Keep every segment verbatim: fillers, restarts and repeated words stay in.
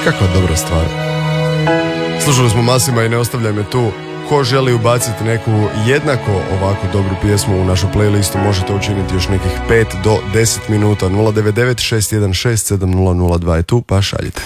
Kakva dobra stvar. Slušali smo Masima i Ne ostavljaj me tu. Ko želi ubaciti neku jednako ovako dobru pjesmu u našu playlistu, možete učiniti još nekih pet do deset minuta. Nula devet devet šest jedan šest sedam nula nula dva je tu, pa šaljite.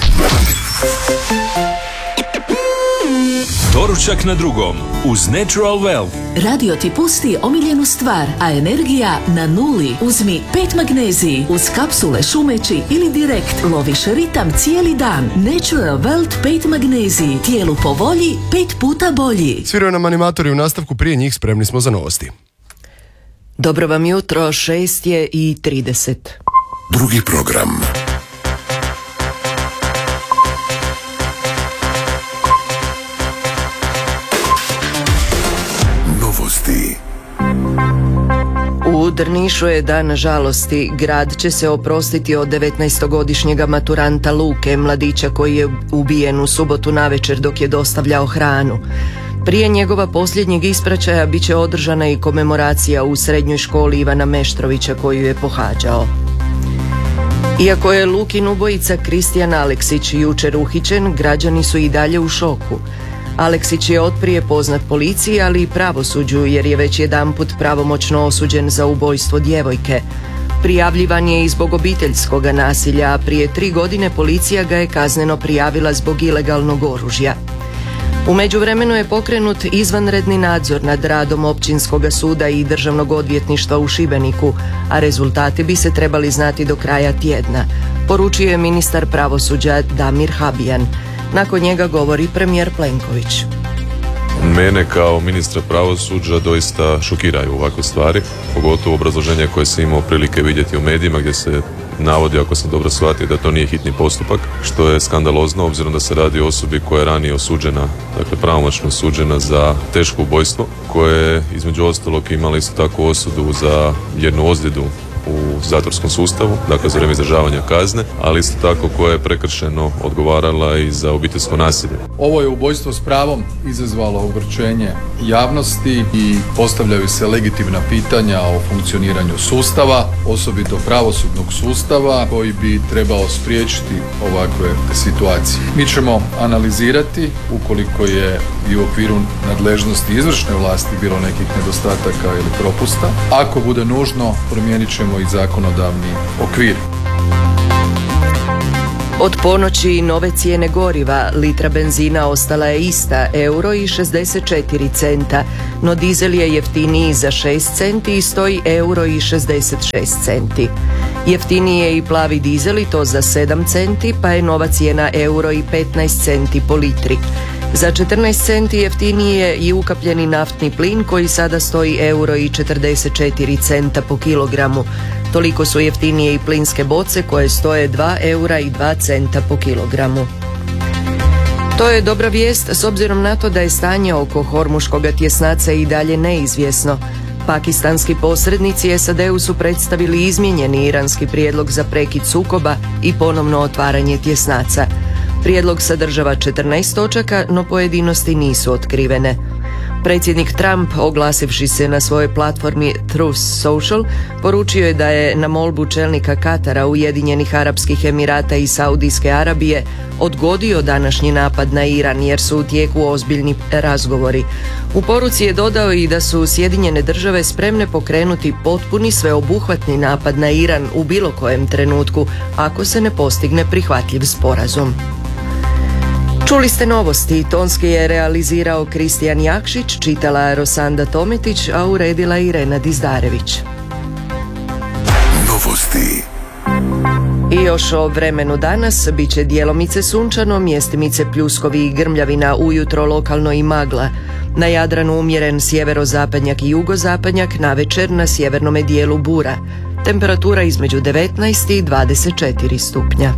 Doručak na drugom uz Natural Well. Radio ti pusti omiljenu stvar, a energija na nuli. Uzmi pet magneziji uz kapsule šumeći ili direkt loviš ritam cijeli dan. Natural Well pet magneziji. Tijelu po volji, pet puta bolji. Sviraju nam animatori u nastavku, prije njih spremni smo za novosti. Dobro vam jutro, šest je i trideset. Drugi program. U Drnišu je dan žalosti. Grad će se oprostiti od devetnaestogodišnjega maturanta Luke, mladića koji je ubijen u subotu navečer dok je dostavljao hranu. Prije njegova posljednjeg ispraćaja bit će održana i komemoracija u srednjoj školi Ivana Meštrovića koju je pohađao. Iako je Lukin ubojica Kristijan Aleksić jučer uhićen, građani su i dalje u šoku. Aleksić je otprije poznat policiji, ali i pravosuđu, jer je već jedanput pravomoćno osuđen za ubojstvo djevojke. Prijavljivan je i zbog obiteljskog nasilja, a prije tri godine policija ga je kazneno prijavila zbog ilegalnog oružja. U međuvremenu je pokrenut izvanredni nadzor nad radom Općinskog suda i Državnog odvjetništva u Šibeniku, a rezultati bi se trebali znati do kraja tjedna, poručio je ministar pravosuđa Damir Habijan. Nakon njega govori premijer Plenković. Mene kao ministra pravosuđa doista šokiraju ovakve stvari, pogotovo obrazloženje koje sam imao prilike vidjeti u medijima gdje se navodi, ako sam dobro shvatio, da to nije hitni postupak, što je skandalozno obzirom da se radi o osobi koja je ranije osuđena, dakle pravomoćno osuđena za teško ubojstvo, koje je između ostalog imala isto tako osudu za jednu ozljedu u zatvorskom sustavu, dakle za vrijeme izdržavanja kazne, ali isto tako koja je prekršeno odgovarala i za obiteljsko nasilje. Ovo je ubojstvo s pravom izazvalo ogorčenje javnosti i postavljaju se legitimna pitanja o funkcioniranju sustava, osobito pravosudnog sustava koji bi trebao spriječiti ovakve situacije. Mi ćemo analizirati ukoliko je i u okviru nadležnosti izvršne vlasti bilo nekih nedostataka ili propusta. Ako bude nužno, promijenit ćemo i zakonodavni okvir. Od ponoći nove cijene goriva, litra benzina ostala je ista, euro i šezdeset četiri centa, no dizel je jeftiniji za šest centi i stoji euro i šezdeset šest centi. Jeftiniji je i plavi dizel i to za sedam centi, pa je nova cijena euro i petnaest centi po litri. Za četrnaest centi jeftiniji je i ukapljeni naftni plin koji sada stoji euro i četrdeset četiri centa po kilogramu. Toliko su jeftinije i plinske boce koje stoje dva eura i dva centa po kilogramu. To je dobra vijest s obzirom na to da je stanje oko Hormuškog tjesnaca i dalje neizvjesno. Pakistanski posrednici S A D-u su predstavili izmijenjeni iranski prijedlog za prekid sukoba i ponovno otvaranje tjesnaca. Prijedlog sadržava četrnaest točaka, no pojedinosti nisu otkrivene. Predsjednik Trump, oglasivši se na svojoj platformi Truth Social, poručio je da je na molbu čelnika Katara, Ujedinjenih Arapskih Emirata i Saudijske Arabije odgodio današnji napad na Iran jer su u tijeku ozbiljni razgovori. U poruci je dodao i da su Sjedinjene Države spremne pokrenuti potpuni sveobuhvatni napad na Iran u bilo kojem trenutku ako se ne postigne prihvatljiv sporazum. Čuli ste novosti, tonski je realizirao Kristijan Jakšić, čitala Rosanda Tometić, a uredila Irena Dizdarević. Novosti. I još o vremenu danas, bit će djelomice sunčano, mjestimice pljuskovi i grmljavina, ujutro lokalno i magla. Na Jadranu umjeren sjeverozapadnjak i jugozapadnjak, navečer na sjevernome dijelu bura. Temperatura između devetnaest i dvadeset četiri stupnja.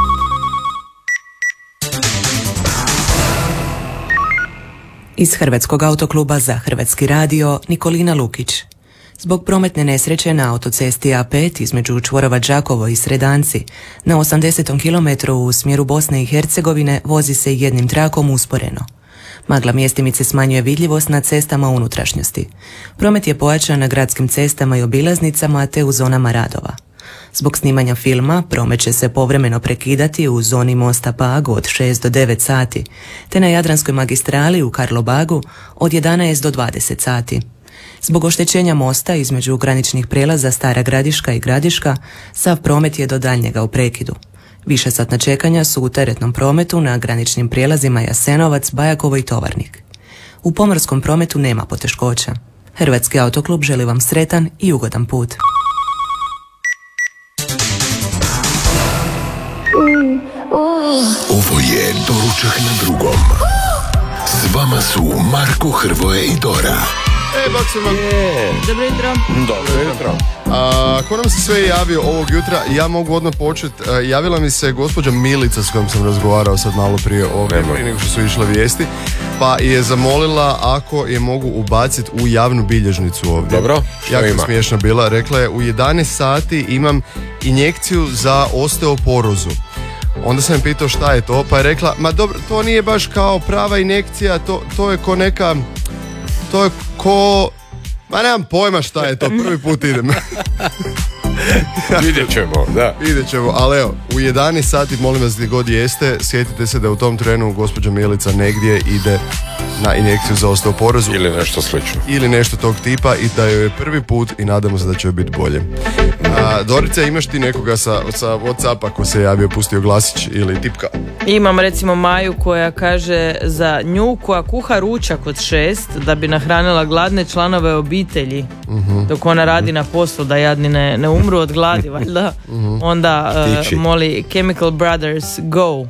Iz Hrvatskog autokluba za Hrvatski radio, Nikolina Lukić. Zbog prometne nesreće na autocesti A pet između čvorova Đakovo i Sredanci, na osamdesetom kilometru u smjeru Bosne i Hercegovine vozi se jednim trakom usporeno. Magla mjestimice smanjuje vidljivost na cestama unutrašnjosti. Promet je pojačan na gradskim cestama i obilaznicama te u zonama radova. Zbog snimanja filma promet će se povremeno prekidati u zoni mosta Pag od šest do devet sati, te na Jadranskoj magistrali u Karlobagu od jedanaest do dvadeset sati. Zbog oštećenja mosta između graničnih prijelaza Stara Gradiška i Gradiška, sav promet je do daljnjega u prekidu. Višesatna čekanja su u teretnom prometu na graničnim prijelazima Jasenovac, Bajakovo i Tovarnik. U pomorskom prometu nema poteškoća. Hrvatski autoklub želi vam sretan i ugodan put. Ovo je Doručak na drugom. S vama su Marko, Hrvoje i Dora. E, bak se vam... Dobro jutro. Dobro jutro. A, ko nam se sve javio ovog jutra, ja mogu odmah početi. Javila mi se gospođa Milica s kojom sam razgovarao sad malo prije ovdje, prije nego što su išle vijesti, pa je zamolila ako je mogu ubaciti u javnu bilježnicu ovdje. Dobro, što jako ima? Smiješna bila, rekla je u jedanaest sati imam injekciju za osteoporozu. Onda sam je pitao šta je to, pa je rekla, ma dobro, to nije baš kao prava injekcija, to, to je ko neka, to je ko, ma nemam pojma šta je to, prvi put idem. Vidjet ćemo, da. Vidjet ćemo, ali evo, u jedanaest sati, molim vas gdje god jeste, sjetite se da u tom trenu gospođa Milica negdje ide na injekciju za osteoporozu. Ili nešto slično. Ili nešto tog tipa i da joj je prvi put i nadamo se da će joj biti bolje. A, Dorica, imaš ti nekoga sa, sa Whatsappa ko se javio, pustio glasić ili tipka? Imam recimo Maju koja kaže za nju koja kuha ručak od šest da bi nahranila gladne članove obitelji, uh-huh. dok ona radi na poslu da jadni ne, ne umru od gladi, valjda, uh-huh. onda uh, moli Chemical Brothers go.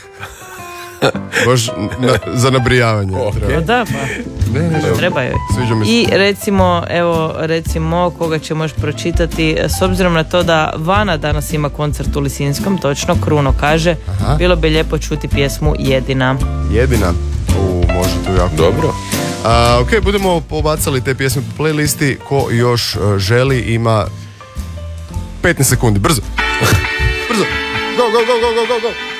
Baš na, za nabrijavanje. Okay. Da, pa. Ne, ne, ne. Treba joj. Sviđa mi se. I recimo, evo, recimo, koga će možeš pročitati, s obzirom na to da Vana danas ima koncert u Lisinskom, točno, Kruno kaže, aha. Bilo bi lijepo čuti pjesmu Jedina. Jedina? U, može tu jako. Dobro. A, ok, budemo pobacali te pjesme po playlisti. Ko još uh, želi ima petnaest sekundi. Brzo. Brzo. Go, go, go, go, go, go, go.